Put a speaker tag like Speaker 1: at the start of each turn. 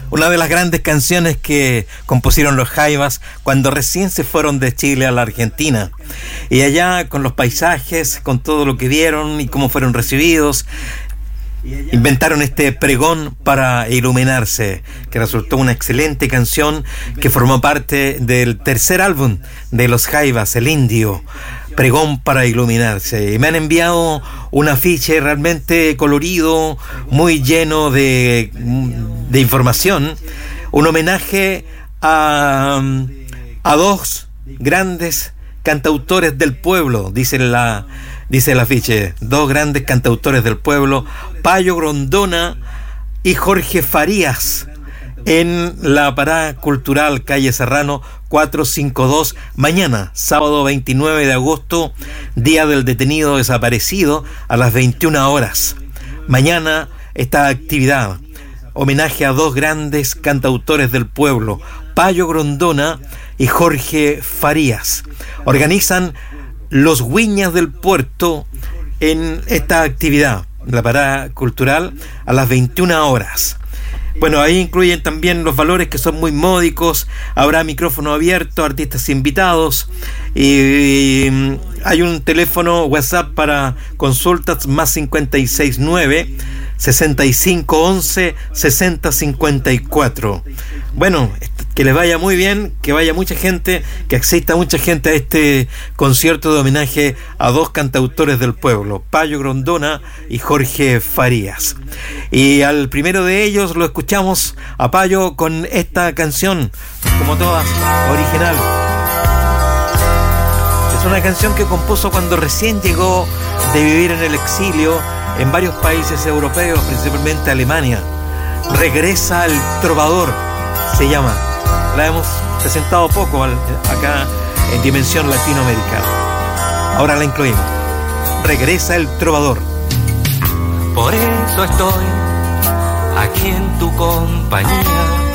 Speaker 1: Una de las grandes canciones que compusieron los Jaivas cuando recién se fueron de Chile a la Argentina. Y allá, con los paisajes, con todo lo que vieron y cómo fueron recibidos, inventaron este Pregón para iluminarse, que resultó una excelente canción que formó parte del tercer álbum de los Jaivas, El Indio, Pregón para iluminarse. Y me han enviado un afiche realmente colorido, muy lleno de información, un homenaje a dos grandes cantautores del pueblo, dice el afiche, dos grandes cantautores del pueblo, Payo Grondona y Jorge Farías, en la Parada Cultural Calle Serrano 452, mañana, sábado 29 de agosto, Día del Detenido Desaparecido, a las 21 horas. Mañana esta actividad, homenaje a dos grandes cantautores del pueblo, Payo Grondona y Jorge Farías. Organizan los Guiñas del Puerto en esta actividad, la Parada Cultural, a las 21 horas. Bueno, ahí incluyen también los valores que son muy módicos, habrá micrófono abierto, artistas invitados, y hay un teléfono WhatsApp para consultas más 569 6511 6054. Bueno, que les vaya muy bien, que vaya mucha gente, que asista mucha gente a este concierto de homenaje a dos cantautores del pueblo, Payo Grondona y Jorge Farías. Y al primero de ellos lo escuchamos a Payo con esta canción, como todas, original. Es una canción que compuso cuando recién llegó de vivir en el exilio en varios países europeos, principalmente Alemania. Regresa el trovador, se llama. La hemos presentado poco acá en Dimensión Latinoamericana. Ahora la incluimos. Regresa el trovador.
Speaker 2: Por eso estoy aquí en tu compañía,